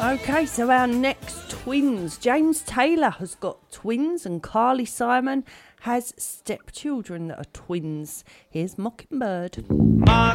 Okay, so our next twins. James Taylor has got twins and Carly Simon has stepchildren that are twins. Here's Mockingbird. Mockingbird